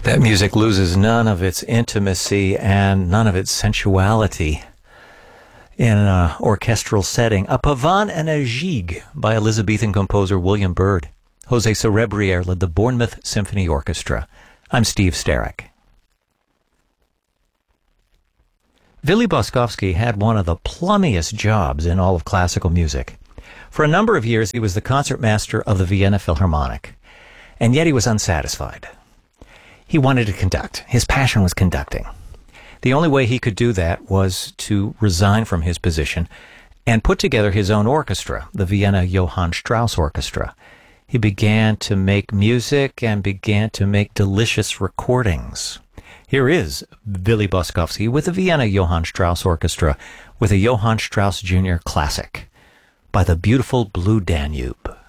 That music loses none of its intimacy and none of its sensuality in an orchestral setting. A Pavane and a Gigue by Elizabethan composer William Byrd. Jose Cerebriere led the Bournemouth Symphony Orchestra. I'm Steve Starek. Willy Boskovsky had one of the plummiest jobs in all of classical music. For a number of years, he was the concertmaster of the Vienna Philharmonic, and yet he was unsatisfied. He wanted to conduct. His passion was conducting. The only way he could do that was to resign from his position and put together his own orchestra, the Vienna Johann Strauss Orchestra. He began to make music and began to make delicious recordings. Here is Willy Boskovsky with the Vienna Johann Strauss Orchestra with a Johann Strauss Jr. classic by the beautiful Blue Danube.